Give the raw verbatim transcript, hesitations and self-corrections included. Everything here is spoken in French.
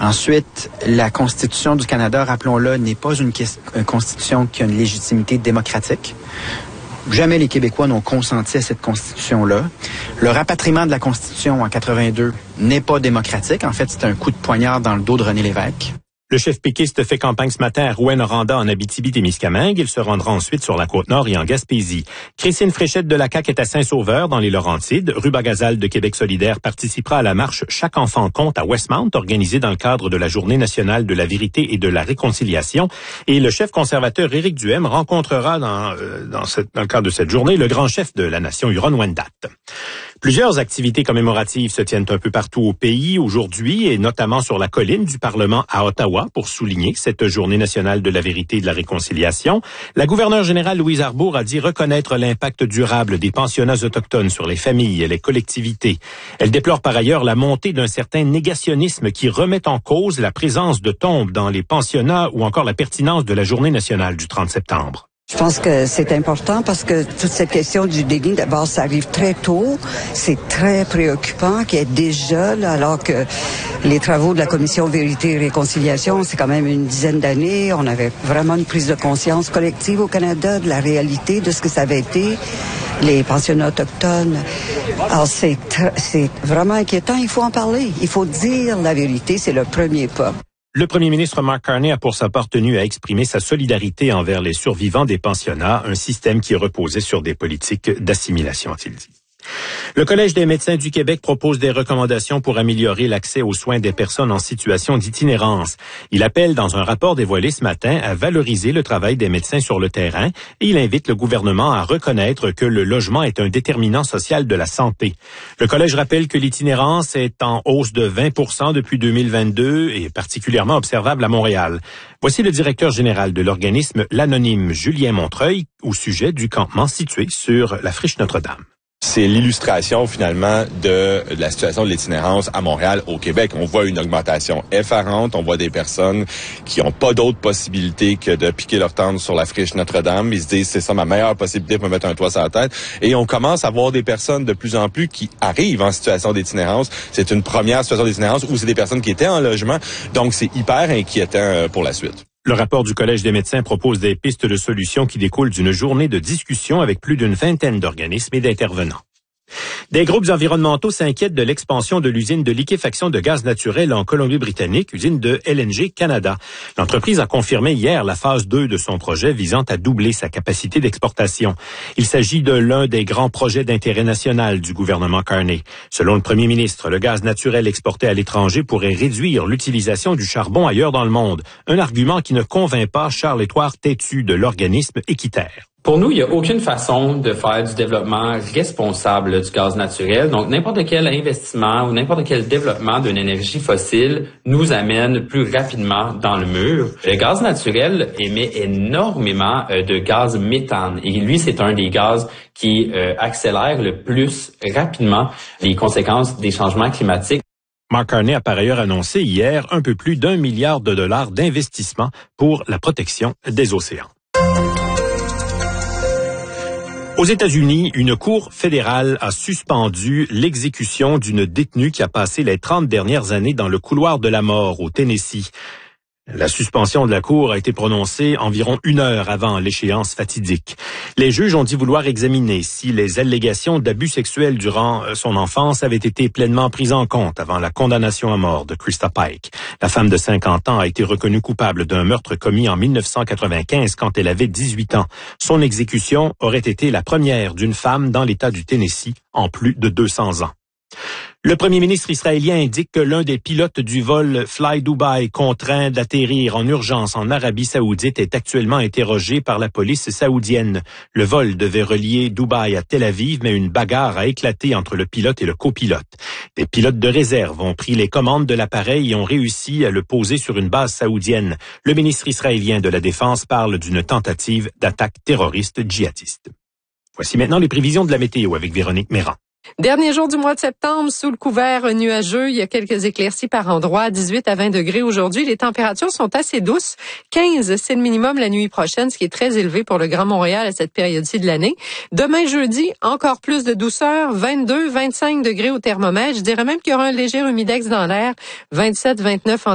Ensuite, la Constitution du Canada, rappelons-le, n'est pas une, une constitution qui a une légitimité démocratique. Jamais les Québécois n'ont consenti à cette Constitution-là. Le rapatriement de la Constitution en quatre-vingt-deux n'est pas démocratique. En fait, c'est un coup de poignard dans le dos de René Lévesque. Le chef péquiste fait campagne ce matin à Rouyn-Noranda en Abitibi-Témiscamingue. Il se rendra ensuite sur la Côte-Nord et en Gaspésie. Christine Fréchette de la C A Q est à Saint-Sauveur, dans les Laurentides. Ruba Gazal de Québec solidaire participera à la marche Chaque enfant compte à Westmount, organisée dans le cadre de la Journée nationale de la vérité et de la réconciliation. Et le chef conservateur Éric Duhem rencontrera dans, euh, dans, cette, dans le cadre de cette journée le grand chef de la nation Huron-Wendat. Plusieurs activités commémoratives se tiennent un peu partout au pays aujourd'hui, et notamment sur la colline du Parlement à Ottawa, pour souligner cette Journée nationale de la vérité et de la réconciliation. La gouverneure générale Louise Arbour a dit reconnaître l'impact durable des pensionnats autochtones sur les familles et les collectivités. Elle déplore par ailleurs la montée d'un certain négationnisme qui remet en cause la présence de tombes dans les pensionnats ou encore la pertinence de la Journée nationale du trente septembre. Je pense que c'est important parce que toute cette question du déni, d'abord, ça arrive très tôt. C'est très préoccupant qu'il y ait déjà, là, alors que les travaux de la Commission Vérité et Réconciliation, c'est quand même une dizaine d'années. On avait vraiment une prise de conscience collective au Canada de la réalité de ce que ça avait été, les pensionnats autochtones. Alors, c'est, tr- c'est vraiment inquiétant. Il faut en parler. Il faut dire la vérité. C'est le premier pas. Le premier ministre Mark Carney a pour sa part tenu à exprimer sa solidarité envers les survivants des pensionnats, un système qui reposait sur des politiques d'assimilation, a-t-il dit. Le Collège des médecins du Québec propose des recommandations pour améliorer l'accès aux soins des personnes en situation d'itinérance. Il appelle dans un rapport dévoilé ce matin à valoriser le travail des médecins sur le terrain et il invite le gouvernement à reconnaître que le logement est un déterminant social de la santé. Le Collège rappelle que l'itinérance est en hausse de vingt pour cent depuis deux mille vingt-deux et particulièrement observable à Montréal. Voici le directeur général de l'organisme L'Anonyme, Julien Montreuil, au sujet du campement situé sur la friche Notre-Dame. C'est l'illustration finalement de la situation de l'itinérance à Montréal, au Québec. On voit une augmentation effarante. On voit des personnes qui n'ont pas d'autre possibilité que de piquer leur tente sur la friche Notre-Dame. Ils se disent, c'est ça ma meilleure possibilité pour me mettre un toit sur la tête. Et on commence à voir des personnes de plus en plus qui arrivent en situation d'itinérance. C'est une première situation d'itinérance où c'est des personnes qui étaient en logement. Donc, c'est hyper inquiétant pour la suite. Le rapport du Collège des médecins propose des pistes de solutions qui découlent d'une journée de discussion avec plus d'une vingtaine d'organismes et d'intervenants. Des groupes environnementaux s'inquiètent de l'expansion de l'usine de liquéfaction de gaz naturel en Colombie-Britannique, usine de L N G Canada. L'entreprise a confirmé hier la phase deux de son projet visant à doubler sa capacité d'exportation. Il s'agit de l'un des grands projets d'intérêt national du gouvernement Carney. Selon le premier ministre, le gaz naturel exporté à l'étranger pourrait réduire l'utilisation du charbon ailleurs dans le monde. Un argument qui ne convainc pas Charles-Édouard Tétu de l'organisme Équiterre. Pour nous, il n'y a aucune façon de faire du développement responsable du gaz naturel. Donc, n'importe quel investissement ou n'importe quel développement d'une énergie fossile nous amène plus rapidement dans le mur. Le gaz naturel émet énormément de gaz méthane. Et lui, c'est un des gaz qui euh, accélère le plus rapidement les conséquences des changements climatiques. Mark Carney a par ailleurs annoncé hier un peu plus d'un milliard de dollars d'investissement pour la protection des océans. Aux États-Unis, une cour fédérale a suspendu l'exécution d'une détenue qui a passé les trente dernières années dans le couloir de la mort au Tennessee. La suspension de la cour a été prononcée environ une heure avant l'échéance fatidique. Les juges ont dit vouloir examiner si les allégations d'abus sexuels durant son enfance avaient été pleinement prises en compte avant la condamnation à mort de Krista Pike. La femme de cinquante ans a été reconnue coupable d'un meurtre commis en mille neuf cent quatre-vingt-quinze quand elle avait dix-huit ans. Son exécution aurait été la première d'une femme dans l'État du Tennessee en plus de deux cents ans. Le premier ministre israélien indique que l'un des pilotes du vol Fly Dubai contraint d'atterrir en urgence en Arabie saoudite est actuellement interrogé par la police saoudienne. Le vol devait relier Dubaï à Tel Aviv, mais une bagarre a éclaté entre le pilote et le copilote. Des pilotes de réserve ont pris les commandes de l'appareil et ont réussi à le poser sur une base saoudienne. Le ministre israélien de la Défense parle d'une tentative d'attaque terroriste djihadiste. Voici maintenant les prévisions de la météo avec Véronique Méran. Dernier jour du mois de septembre, sous le couvert nuageux, il y a quelques éclaircies par endroit, dix-huit à vingt degrés aujourd'hui. Les températures sont assez douces. quinze, c'est le minimum la nuit prochaine, ce qui est très élevé pour le Grand Montréal à cette période-ci de l'année. Demain jeudi, encore plus de douceur, vingt-deux, vingt-cinq degrés au thermomètre. Je dirais même qu'il y aura un léger humidex dans l'air, vingt-sept, vingt-neuf en